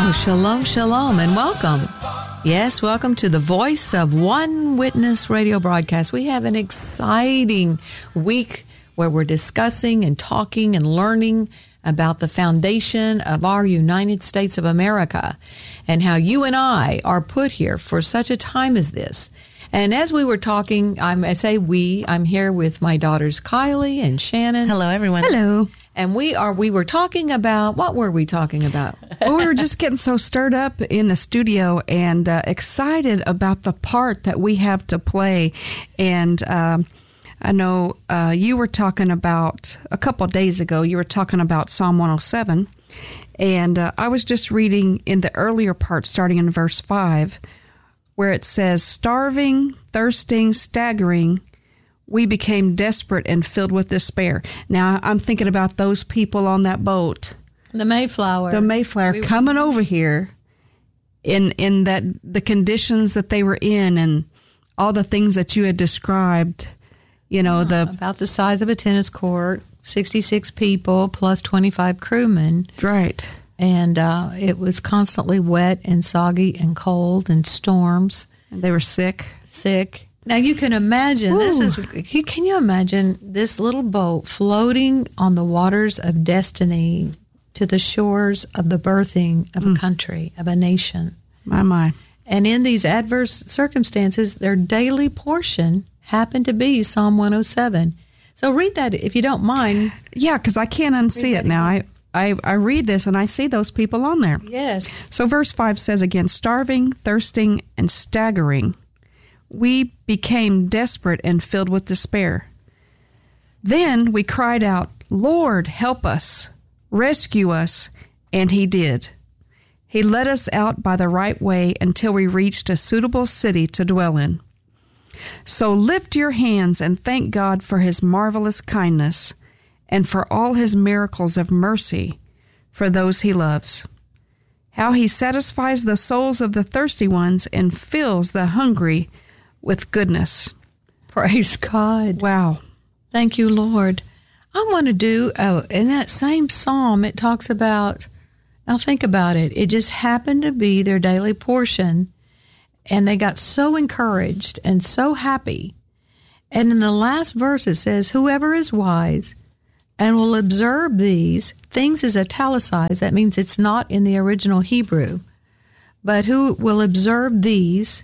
Oh, shalom, shalom, and welcome. Yes, welcome to the Voice of One Witness radio broadcast. We have an exciting week where we're discussing and talking and learning about the foundation of our United States of America and how you and I are put here for such a time as this. And as we were talking, I'm here with my daughters Kylie and Shannon. Hello, everyone. Hello. And we were talking about, what were we talking about? Well, we were just getting so stirred up in the studio and excited about the part that we have to play. And I know you were talking about, a couple of days ago, you were talking about Psalm 107. And I was just reading in the earlier part, starting in verse 5, where it says, starving, thirsting, staggering, we became desperate and filled with despair. Now, I'm thinking about those people on that boat. The Mayflower. Coming over here in that the conditions that they were in and all the things that you had described, about the size of a tennis court, 66 people plus 25 crewmen. Right. And it was constantly wet and soggy and cold and storms. And they were sick. Now you can imagine, Ooh. Can you imagine this little boat floating on the waters of destiny to the shores of the birthing of a country, of a nation? My. And in these adverse circumstances, their daily portion happened to be Psalm 107. So read that if you don't mind. Yeah, because I can't unsee it now. I read this and I see those people on there. Yes. So verse 5 says again, starving, thirsting, and staggering, we became desperate and filled with despair. Then we cried out, Lord, help us, rescue us, and he did. He led us out by the right way until we reached a suitable city to dwell in. So lift your hands and thank God for his marvelous kindness and for all his miracles of mercy for those he loves. How he satisfies the souls of the thirsty ones and fills the hungry with goodness. Praise God. Wow. Thank you, Lord. I want to do, in that same psalm, it talks about, now think about it, it just happened to be their daily portion, and they got so encouraged and so happy. And in the last verse it says, whoever is wise and will observe these, things is italicized, that means it's not in the original Hebrew, but who will observe these,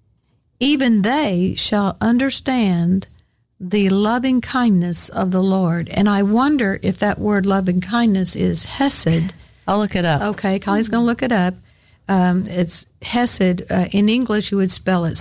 even they shall understand the loving kindness of the Lord. And I wonder if that word loving kindness is hesed. I'll look it up. Okay, Kylie's going to look it up. It's hesed. In English, you would spell it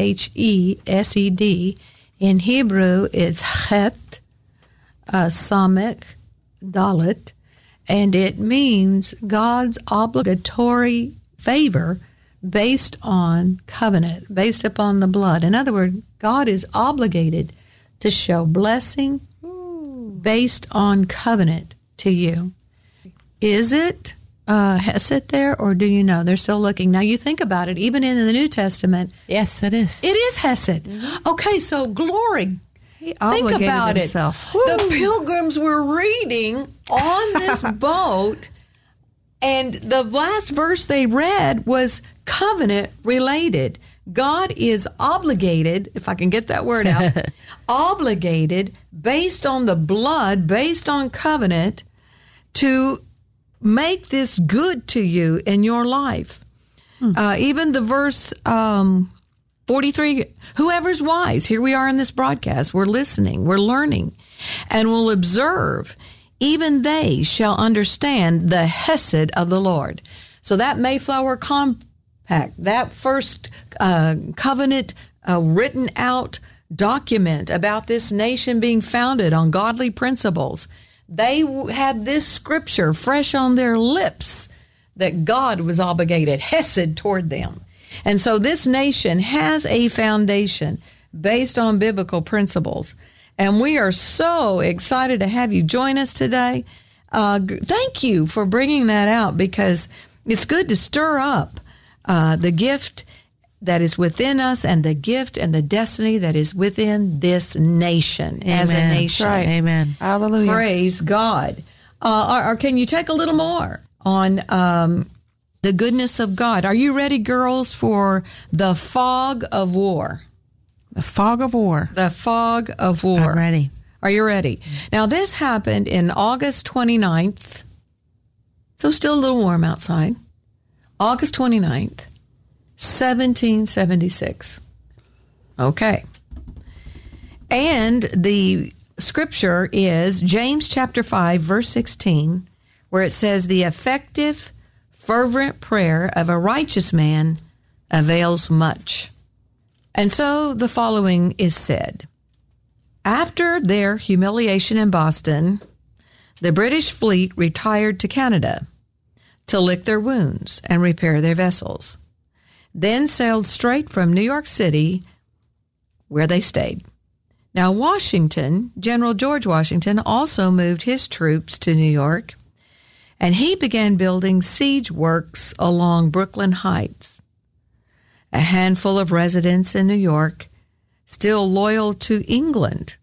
Chesed. In Hebrew, it's chet, samek, dalet, and it means God's obligatory favor based on covenant, based upon the blood. In other words, God is obligated to show blessing based on covenant to you. Is it Hesed there, or do you know? They're still looking. Now, you think about it, even in the New Testament. Yes, it is. It is Hesed. Mm-hmm. Okay, so glory. He think about himself. it. The pilgrims were reading on this boat, and the last verse they read was covenant related. God is obligated, if I can get that word out, obligated based on the blood, based on covenant, to make this good to you in your life. Even the verse 43, whoever's wise, here we are in this broadcast, we're listening, we're learning, and will observe, even they shall understand the hesed of the Lord. So that Mayflower Compact, that first covenant written out document about this nation being founded on godly principles, they had this scripture fresh on their lips that God was obligated, hesed, toward them. And so this nation has a foundation based on biblical principles. And we are so excited to have you join us today. Thank you for bringing that out, because it's good to stir up the gift that is within us and the gift and the destiny that is within this nation. Amen. As a nation. That's right. Amen. Hallelujah. Praise God. Or can you take a little more on the goodness of God. Are you ready, girls, for the fog of war? The fog of war. The fog of war. I'm ready. Are you ready? Now, this happened in August 29th, so still a little warm outside. August 29th, 1776. Okay. And the scripture is James chapter 5, verse 16, where it says, the effective, fervent prayer of a righteous man avails much. And so the following is said. After their humiliation in Boston, the British fleet retired to Canada to lick their wounds and repair their vessels, then sailed straight from New York City, where they stayed. Now, Washington, General George Washington, also moved his troops to New York, and he began building siege works along Brooklyn Heights. A handful of residents in New York, still loyal to England.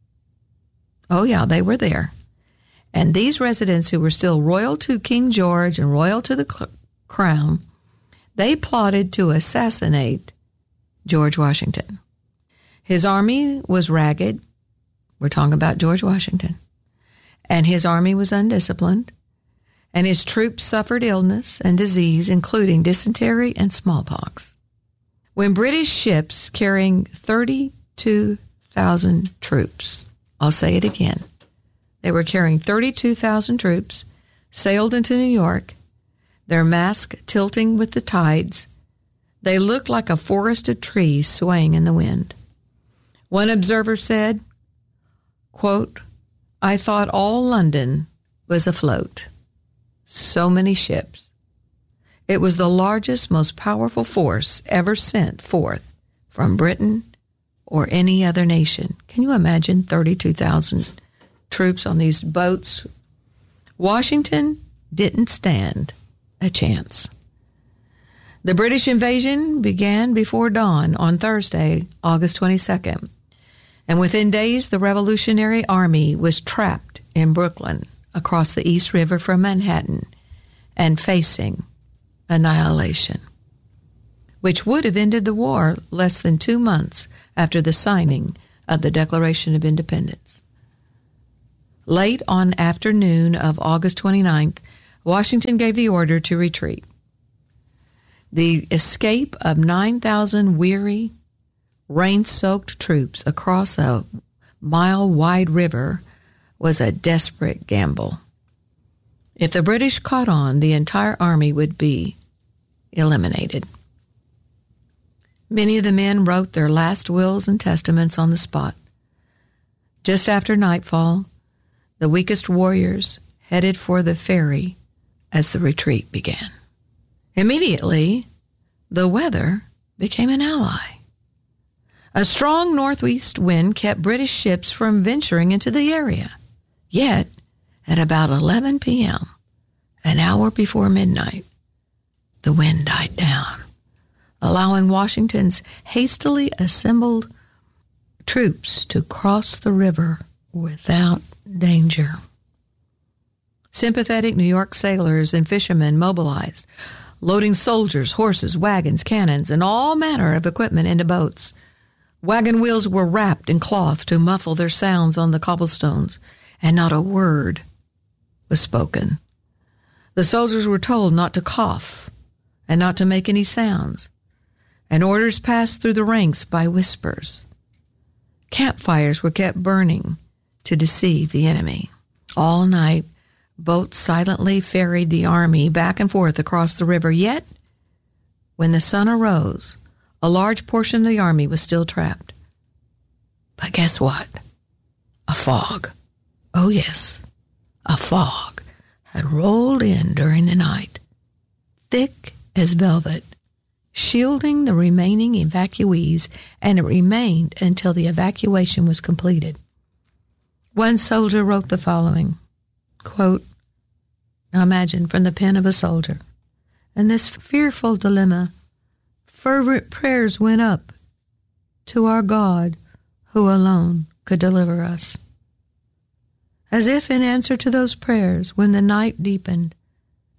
Oh, yeah, they were there. And these residents who were still loyal to King George and loyal to the crown, they plotted to assassinate George Washington. His army was ragged. We're talking about George Washington. And his army was undisciplined. And his troops suffered illness and disease, including dysentery and smallpox. When British ships carrying 32,000 troops, I'll say it again, they were carrying 32,000 troops, sailed into New York, their masts tilting with the tides, they looked like a forest of trees swaying in the wind. One observer said, quote, I thought all London was afloat. So many ships. It was the largest, most powerful force ever sent forth from Britain or any other nation. Can you imagine 32,000 troops on these boats? Washington didn't stand a chance. The British invasion began before dawn on Thursday, August 22nd. And within days, the Revolutionary Army was trapped in Brooklyn across the East River from Manhattan and facing annihilation, which would have ended the war less than 2 months after the signing of the Declaration of Independence. Late on afternoon of August 29th, Washington gave the order to retreat. The escape of 9,000 weary, rain-soaked troops across a mile-wide river was a desperate gamble. If the British caught on, the entire army would be eliminated. Many of the men wrote their last wills and testaments on the spot. Just after nightfall, the weakest warriors headed for the ferry as the retreat began. Immediately, the weather became an ally. A strong northeast wind kept British ships from venturing into the area. Yet, at about 11 p.m., an hour before midnight, the wind died down, allowing Washington's hastily assembled troops to cross the river without danger. Sympathetic New York sailors and fishermen mobilized, loading soldiers, horses, wagons, cannons, and all manner of equipment into boats. Wagon wheels were wrapped in cloth to muffle their sounds on the cobblestones, and not a word was spoken. The soldiers were told not to cough and not to make any sounds, and orders passed through the ranks by whispers. Campfires were kept burning to deceive the enemy. All night, boats silently ferried the army back and forth across the river. Yet, when the sun arose, a large portion of the army was still trapped. But guess what? A fog. Oh yes, a fog had rolled in during the night, thick as velvet, shielding the remaining evacuees, and it remained until the evacuation was completed. One soldier wrote the following, quote, now imagine, from the pen of a soldier, in this fearful dilemma, fervent prayers went up to our God who alone could deliver us. As if in answer to those prayers, when the night deepened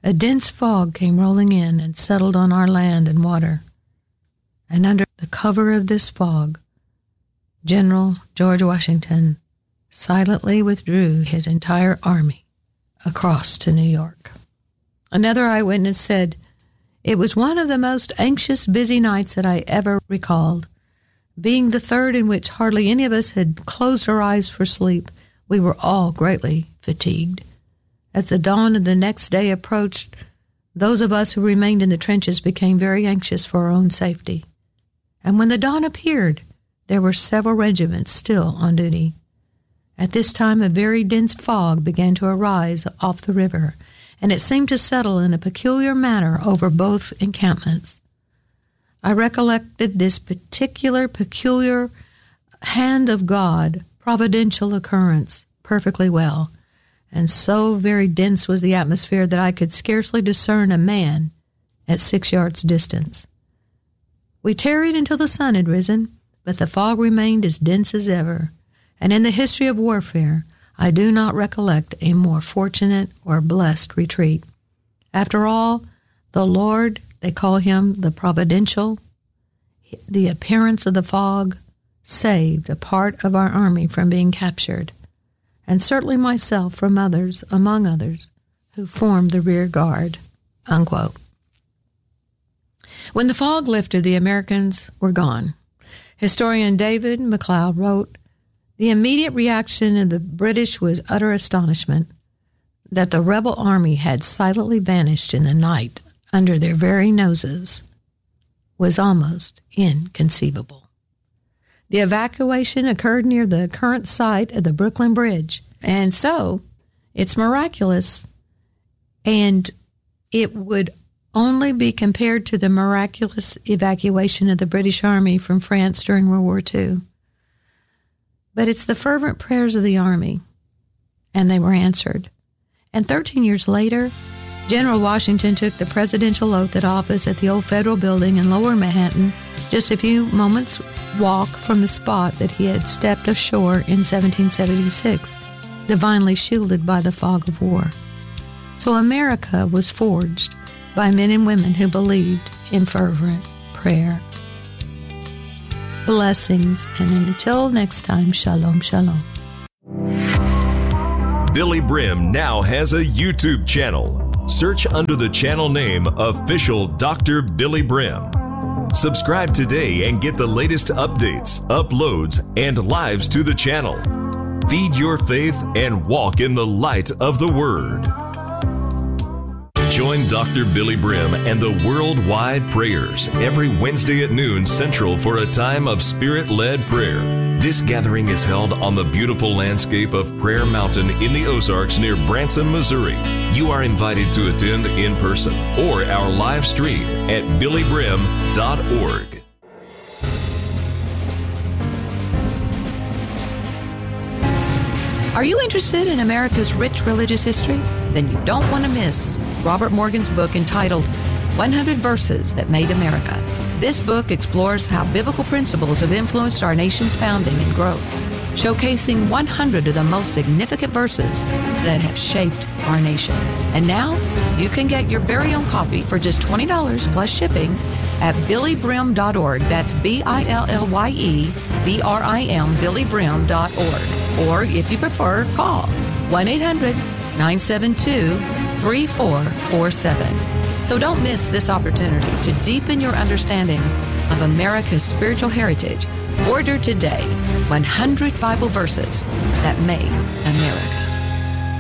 a dense fog came rolling in and settled on our land and water. And under the cover of this fog, General George Washington silently withdrew his entire army across to New York. Another eyewitness said, "It was one of the most anxious, busy nights that I ever recalled. Being the third in which hardly any of us had closed our eyes for sleep, we were all greatly fatigued. As the dawn of the next day approached, those of us who remained in the trenches became very anxious for our own safety. And when the dawn appeared, there were several regiments still on duty. At this time, a very dense fog began to arise off the river, and it seemed to settle in a peculiar manner over both encampments. I recollected this peculiar hand of God, providential occurrence, perfectly well, and so very dense was the atmosphere that I could scarcely discern a man at 6 yards' distance. We tarried until the sun had risen, but the fog remained as dense as ever, and in the history of warfare, I do not recollect a more fortunate or blessed retreat. After all, the Lord, they call him the providential, the appearance of the fog saved a part of our army from being captured, and certainly myself from others, among others, who formed the rear guard." Unquote. When the fog lifted, the Americans were gone. Historian David MacLeod wrote, "The immediate reaction of the British was utter astonishment that the rebel army had silently vanished in the night under their very noses was almost inconceivable. The evacuation occurred near the current site of the Brooklyn Bridge, and so it's miraculous, and it would only be compared to the miraculous evacuation of the British Army from France during World War II. But it's the fervent prayers of the Army, and they were answered. And 13 years later, General Washington took the presidential oath at office at the old Federal Building in Lower Manhattan, just a few moments' walk from the spot that he had stepped ashore in 1776, divinely shielded by the fog of war. So America was forged by men and women who believed in fervent prayer. Blessings, and until next time, shalom, shalom. Billy Brim now has a YouTube channel. Search under the channel name Official Dr. Billy Brim. Subscribe today and get the latest updates, uploads, and lives to the channel. Feed your faith and walk in the light of the Word. Join Dr. Billy Brim and the Worldwide Prayers every Wednesday at noon Central for a time of Spirit-led prayer. This gathering is held on the beautiful landscape of Prayer Mountain in the Ozarks near Branson, Missouri. You are invited to attend in person or our live stream at billybrim.org. Are you interested in America's rich religious history? Then you don't want to miss Robert Morgan's book entitled 100 Verses That Made America. This book explores how biblical principles have influenced our nation's founding and growth, showcasing 100 of the most significant verses that have shaped our nation. And now you can get your very own copy for just $20 plus shipping at billybrim.org. That's BILLYEBRIM, billybrim.org. Or if you prefer, call 1-800-972-3447. So don't miss this opportunity to deepen your understanding of America's spiritual heritage. Order today 100 Bible verses that made America.